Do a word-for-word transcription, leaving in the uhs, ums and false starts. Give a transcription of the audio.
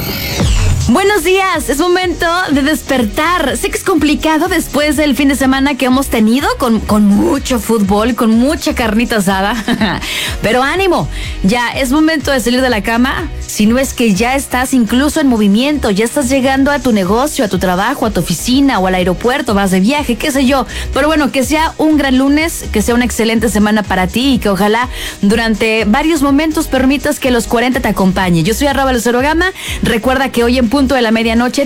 Buenos días, es momento de despertar. Sé que es complicado después del fin de semana que hemos tenido con, con mucho fútbol, con mucha carnita asada. Pero ánimo, ya es momento de salir de la cama. Si no es que ya estás incluso en movimiento, ya estás llegando a tu negocio, a tu trabajo, a tu oficina o al aeropuerto, vas de viaje, qué sé yo. Pero bueno, que sea un gran lunes, que sea una excelente semana para ti y que ojalá durante varios momentos permitas que los cuarenta te acompañe. Yo soy arroba Lucero Gama. Recuerda que hoy en punto de la medianoche